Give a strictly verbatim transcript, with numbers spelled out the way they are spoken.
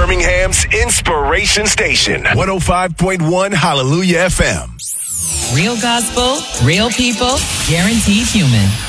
Birmingham's Inspiration Station. one oh five point one Hallelujah F M. Real gospel, real people, guaranteed human.